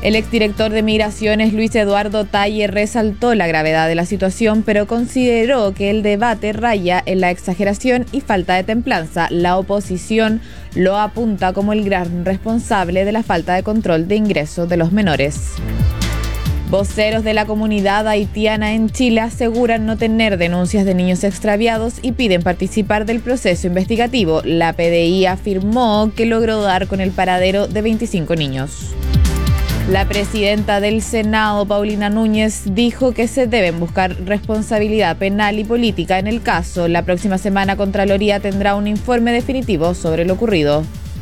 El exdirector de Migraciones, Luis Eduardo Talle, resaltó la gravedad de la situación, pero consideró que el debate raya en la exageración y falta de templanza. La oposición lo apunta como el gran responsable de la falta de control de ingresos de los menores. Voceros de la comunidad haitiana en Chile aseguran no tener denuncias de niños extraviados y piden participar del proceso investigativo. La PDI afirmó que logró dar con el paradero de 25 niños. La presidenta del Senado, Paulina Núñez, dijo que se deben buscar responsabilidad penal y política en el caso. La próxima semana Contraloría tendrá un informe definitivo sobre lo ocurrido.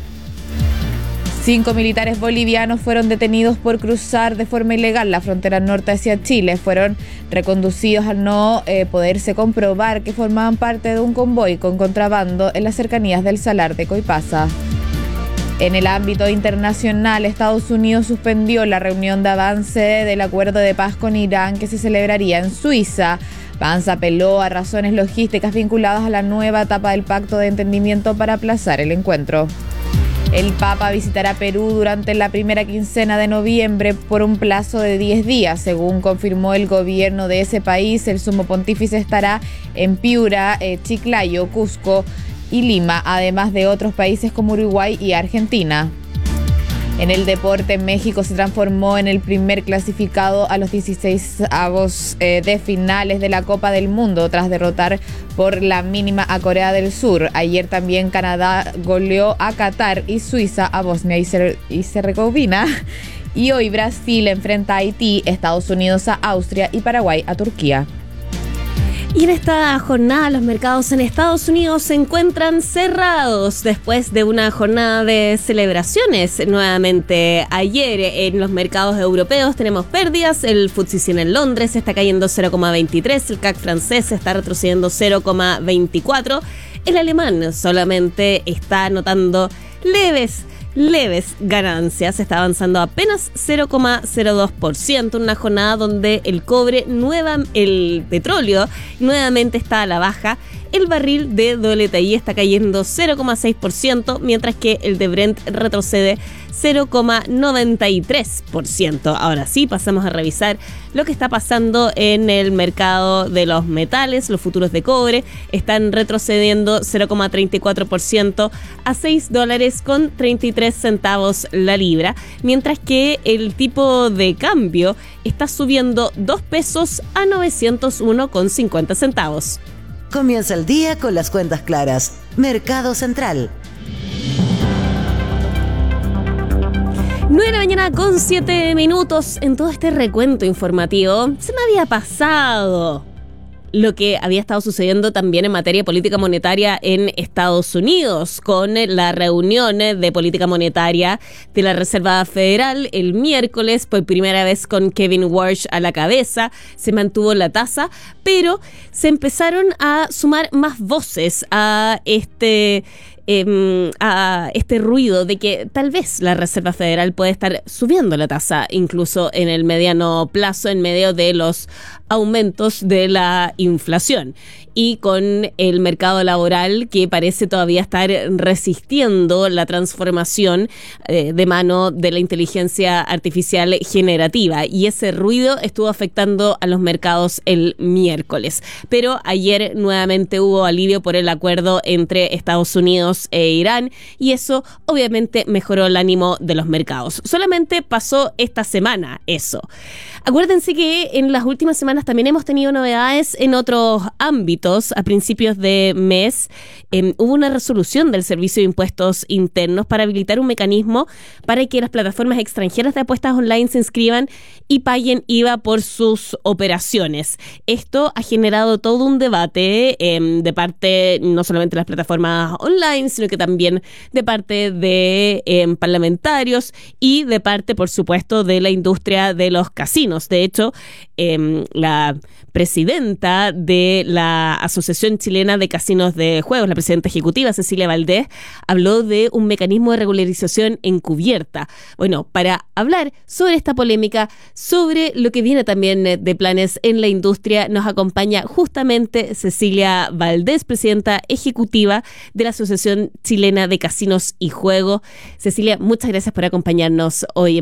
5 militares bolivianos fueron detenidos por cruzar de forma ilegal la frontera norte hacia Chile. Fueron reconducidos al no poderse comprobar que formaban parte de un convoy con contrabando en las cercanías del Salar de Coipasa. En el ámbito internacional, Estados Unidos suspendió la reunión de avance del acuerdo de paz con Irán que se celebraría en Suiza. Vance apeló a razones logísticas vinculadas a la nueva etapa del pacto de entendimiento para aplazar el encuentro. El Papa visitará Perú durante la primera quincena de noviembre por un plazo de 10 días. Según confirmó el gobierno de ese país, el sumo pontífice estará en Piura, Chiclayo, Cusco y Lima, además de otros países como Uruguay y Argentina. En el deporte, México se transformó en el primer clasificado a los 16avos de finales de la Copa del Mundo tras derrotar por la mínima a Corea del Sur. Ayer también Canadá goleó a Qatar y Suiza a Bosnia y Herzegovina. Y hoy Brasil enfrenta a Haití, Estados Unidos a Austria y Paraguay a Turquía. Y en esta jornada los mercados en Estados Unidos se encuentran cerrados después de una jornada de celebraciones. Nuevamente ayer en los mercados europeos tenemos pérdidas. El FTSE 100 en Londres está cayendo 0,23, el CAC francés está retrocediendo 0,24. El alemán solamente está anotando leves ganancias, está avanzando apenas 0,02%, una jornada donde el petróleo nuevamente está a la baja. El barril de WTI está cayendo 0,6%, mientras que el de Brent retrocede 0,93%. Ahora sí, pasamos a revisar lo que está pasando en el mercado de los metales. Los futuros de cobre están retrocediendo 0,34% a $6.33 la libra, mientras que el tipo de cambio está subiendo 2 pesos a 901,50 centavos. Comienza el día con las cuentas claras. Mercado Central. 9:07 a.m. En todo este recuento informativo se me había pasado lo que había estado sucediendo también en materia política monetaria en Estados Unidos, con la reunión de política monetaria de la Reserva Federal el miércoles, por primera vez con Kevin Warsh a la cabeza. Se mantuvo la tasa, pero se empezaron a sumar más voces a este ruido de que tal vez la Reserva Federal puede estar subiendo la tasa incluso en el mediano plazo en medio de los aumentos de la inflación, y con el mercado laboral que parece todavía estar resistiendo la transformación de mano de la inteligencia artificial generativa, y ese ruido estuvo afectando a los mercados el miércoles. Pero ayer nuevamente hubo alivio por el acuerdo entre Estados Unidos e Irán, y eso obviamente mejoró el ánimo de los mercados. Solamente pasó esta semana eso. Acuérdense que en las últimas semanas también hemos tenido novedades en otros ámbitos. A principios de mes hubo una resolución del Servicio de Impuestos Internos para habilitar un mecanismo para que las plataformas extranjeras de apuestas online se inscriban y paguen IVA por sus operaciones. Esto ha generado todo un debate de parte no solamente de las plataformas online, sino que también de parte de parlamentarios y de parte, por supuesto, de la industria de los casinos. De hecho, la presidenta de la Asociación Chilena de Casinos de Juegos, la presidenta ejecutiva Cecilia Valdés, habló de un mecanismo de regularización encubierta. Bueno, para hablar sobre esta polémica, sobre lo que viene también de planes en la industria, nos acompaña justamente Cecilia Valdés, presidenta ejecutiva de la Asociación Chilena de Casinos y Juegos. Cecilia, muchas gracias por acompañarnos hoy.